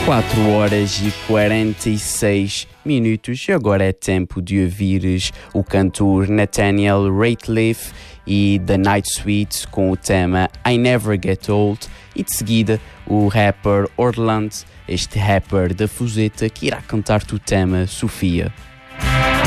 4h46 e agora é tempo de ouvires o cantor Nathaniel Rateliff e The Night Sweets com o tema I Never Get Old e de seguida o rapper Orland, este rapper da Fuseta que irá cantar-te o tema Sofia.